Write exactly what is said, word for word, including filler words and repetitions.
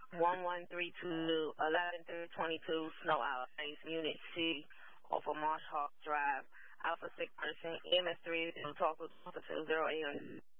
one one three two, eleven three two, Snow Owl Place, Unit C, off of Marsh Hawk Drive. Alpha six person, E M S three, talk with officer zero eight.